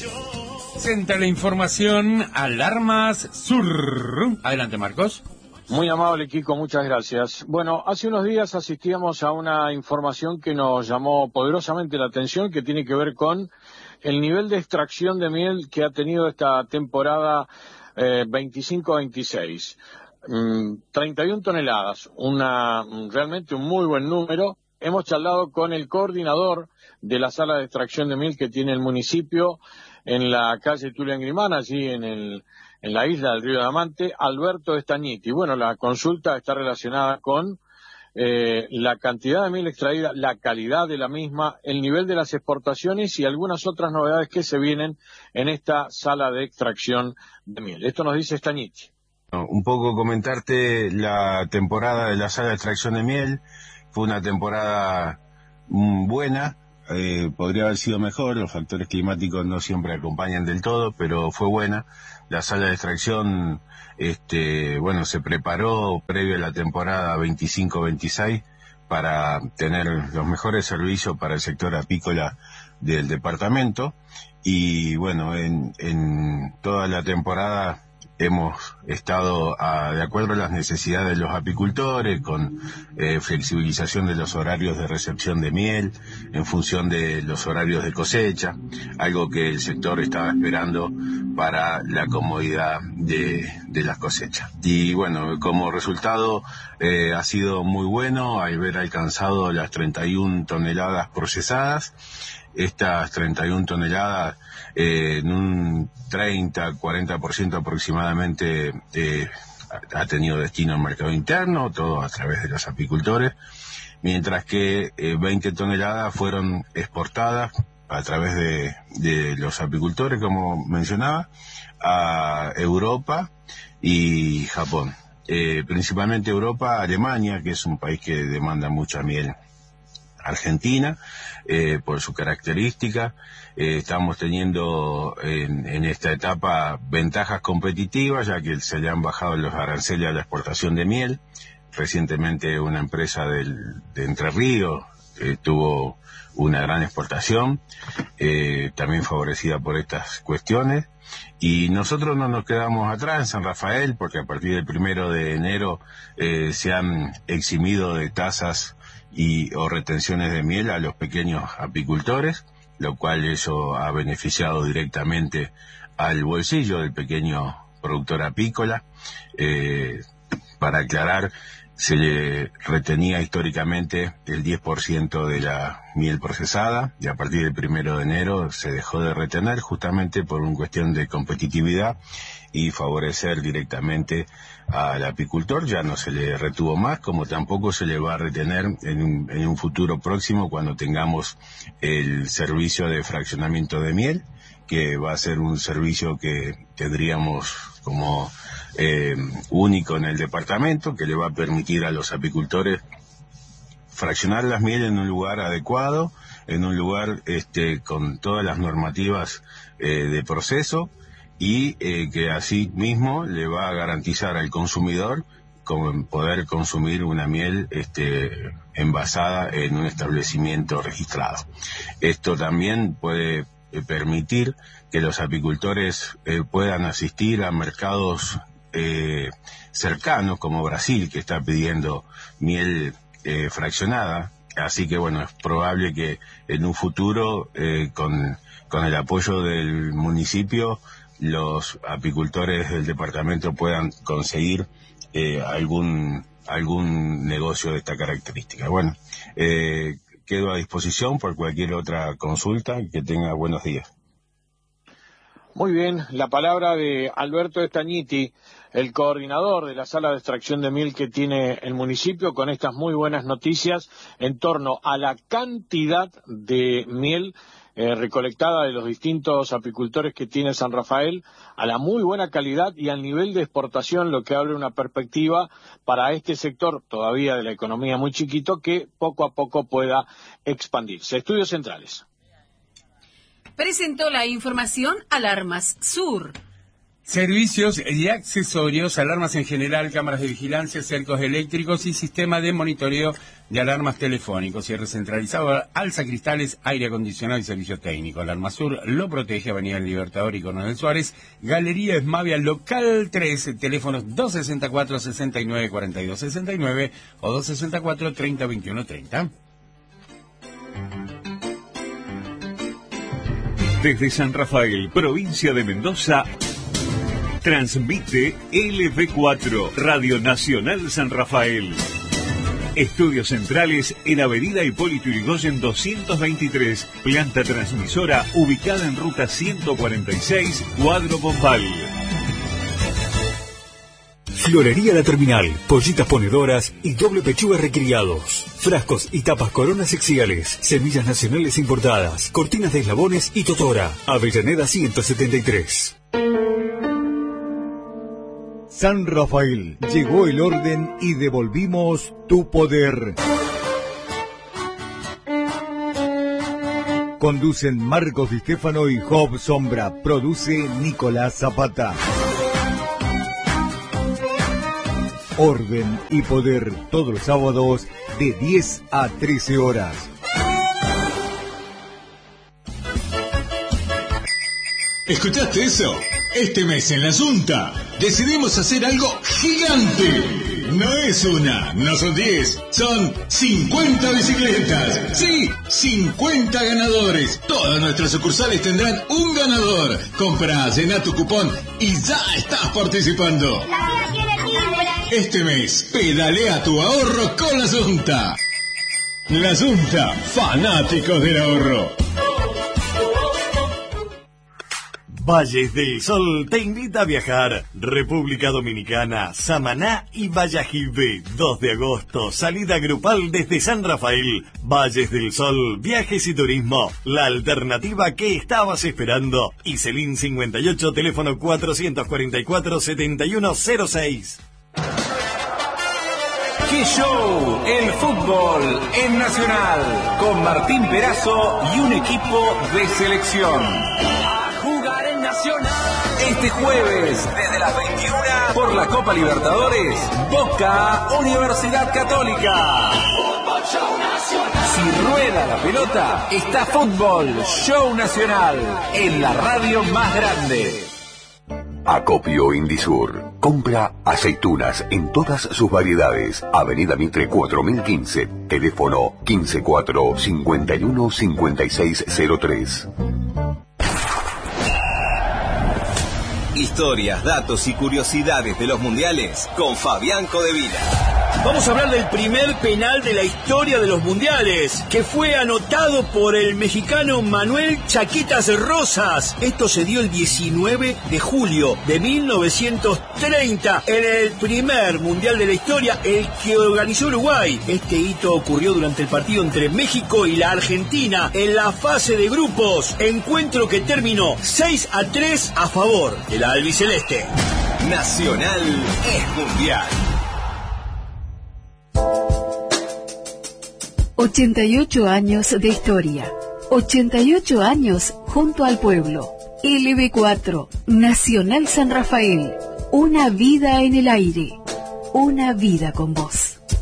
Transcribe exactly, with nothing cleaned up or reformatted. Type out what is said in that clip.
Presenta la información Alarmas Sur. Adelante, Marcos. Muy amable, Kiko, muchas gracias. Bueno, hace unos días asistíamos a una información que nos llamó poderosamente la atención, que tiene que ver con el nivel de extracción de miel que ha tenido esta temporada eh, veinticinco veintiséis. Mm, treinta y una toneladas, una realmente un muy buen número. Hemos charlado con el coordinador de la sala de extracción de miel que tiene el municipio en la calle Tulian Grimán, allí en el en la isla del Río Diamante, Alberto Estañiti. Bueno, la consulta está relacionada con eh, la cantidad de miel extraída, la calidad de la misma, el nivel de las exportaciones y algunas otras novedades que se vienen en esta sala de extracción de miel. Esto nos dice Estañiti. Un poco comentarte la temporada de la sala de extracción de miel. Fue una temporada mm, buena. Eh, podría haber sido mejor, los factores climáticos no siempre acompañan del todo, pero fue buena. La sala de extracción, este, bueno, se preparó previo a la temporada veinticinco veintiséis para tener los mejores servicios para el sector apícola del departamento, y bueno, en, en toda la temporada hemos estado a, de acuerdo a las necesidades de los apicultores, con eh, flexibilización de los horarios de recepción de miel en función de los horarios de cosecha, algo que el sector estaba esperando para la comodidad de, de las cosechas. Y bueno, como resultado eh, ha sido muy bueno haber alcanzado las treinta y una toneladas procesadas. Estas treinta y una toneladas eh, en un treinta a cuarenta por ciento aproximadamente eh, ha tenido destino al mercado interno, todo a través de los apicultores, mientras que eh, veinte toneladas fueron exportadas a través de, de los apicultores, como mencionaba, a Europa y Japón. Eh, principalmente Europa, Alemania, que es un país que demanda mucha miel. Argentina, eh, por su característica, eh, estamos teniendo en, en esta etapa ventajas competitivas, ya que se le han bajado los aranceles a la exportación de miel. Recientemente una empresa del, de Entre Ríos eh, tuvo una gran exportación, eh, también favorecida por estas cuestiones. Y nosotros no nos quedamos atrás en San Rafael, porque a partir del primero de enero eh, se han eximido de tasas y o retenciones de miel a los pequeños apicultores, lo cual eso ha beneficiado directamente al bolsillo del pequeño productor apícola. Eh, para aclarar, se le retenía históricamente el diez por ciento de la miel procesada, y a partir del primero de enero se dejó de retener, justamente por una cuestión de competitividad y favorecer directamente al apicultor. Ya no se le retuvo más, como tampoco se le va a retener en un, en un futuro próximo, cuando tengamos el servicio de fraccionamiento de miel, que va a ser un servicio que tendríamos como eh, único en el departamento, que le va a permitir a los apicultores fraccionar las miel en un lugar adecuado, en un lugar este, con todas las normativas eh, de proceso, y eh, que así mismo le va a garantizar al consumidor como poder consumir una miel este, envasada en un establecimiento registrado. Esto también puede eh, permitir que los apicultores eh, puedan asistir a mercados eh, cercanos, como Brasil, que está pidiendo miel eh, fraccionada. Así que bueno, es probable que en un futuro, eh, con, con el apoyo del municipio, los apicultores del departamento puedan conseguir eh, algún algún negocio de esta característica. Bueno, eh, quedo a disposición por cualquier otra consulta. Que tenga buenos días. Muy bien, la palabra de Alberto Estañiti, el coordinador de la sala de extracción de miel que tiene el municipio, con estas muy buenas noticias en torno a la cantidad de miel eh, recolectada de los distintos apicultores que tiene San Rafael, a la muy buena calidad y al nivel de exportación, lo que abre una perspectiva para este sector todavía de la economía muy chiquito, que poco a poco pueda expandirse. Estudios Centrales. Presentó la información Alarmas Sur. Servicios y accesorios, alarmas en general, cámaras de vigilancia, cercos eléctricos y sistema de monitoreo de alarmas telefónicos. Cierre centralizado, alza cristales, aire acondicionado y servicio técnico. Alarma Sur lo protege. Avenida El Libertador y Coronel Suárez. Galería Esmavia, local tres, teléfonos dos sesenta y cuatro, sesenta y nueve, cuarenta y dos sesenta y nueve o dos sesenta y cuatro, treinta, veintiuno, treinta. Desde San Rafael, provincia de Mendoza, transmite L V cuatro, Radio Nacional San Rafael. Estudios centrales en Avenida Hipólito Yrigoyen doscientos veintitrés, planta transmisora ubicada en ruta ciento cuarenta y seis, Cuadro Bombal. Florería La Terminal, pollitas ponedoras y doble pechuga recriados. Frascos y tapas coronas sexiales, semillas nacionales importadas, cortinas de eslabones y totora. Avellaneda ciento setenta y tres. San Rafael, llegó el orden y devolvimos tu poder. Conducen Marcos Di Stefano y Job Sombra. Produce Nicolás Zapata. Orden y poder, todos los sábados de diez a trece horas. ¿Escuchaste eso? Este mes en la Junta decidimos hacer algo gigante. No es una, no son diez, son cincuenta bicicletas. Sí, cincuenta ganadores. Todas nuestras sucursales tendrán un ganador. Comprá, llená tu cupón y ya estás participando. Este mes, pedalea tu ahorro con la Junta. La Junta, fanáticos del ahorro. Valles del Sol te invita a viajar. República Dominicana, Samaná y Valladolid. dos de agosto, salida grupal desde San Rafael. Valles del Sol, viajes y turismo. La alternativa que estabas esperando. Iselín cincuenta y ocho, teléfono cuatrocientos cuarenta y cuatro, setenta y uno cero seis. ¡Qué show! El fútbol en Nacional. Con Martín Perazo y un equipo de selección. Jugar en Nacional. Este jueves, desde las veintiuna, por la Copa Libertadores, Boca Universidad Católica. Fútbol Show Nacional. Si rueda la pelota, está Fútbol Show Nacional, en la radio más grande. Acopio Indisur. Compra aceitunas en todas sus variedades. Avenida Mitre cuatro mil quince. Teléfono quince cuatro, cincuenta y uno, cincuenta y seis cero tres. Historias, datos y curiosidades de los mundiales con Fabián Codevila. Vamos a hablar del primer penal de la historia de los mundiales, que fue anotado por el mexicano Manuel Chaquetas Rosas. Esto se dio el diecinueve de julio de mil novecientos treinta, en el primer mundial de la historia, el que organizó Uruguay. Este hito ocurrió durante el partido entre México y la Argentina en la fase de grupos, encuentro que terminó seis a tres a favor de la albiceleste. Nacional es mundial. ochenta y ocho años de historia. ochenta y ocho años junto al pueblo. L V cuatro, Nacional San Rafael. Una vida en el aire. Una vida con vos.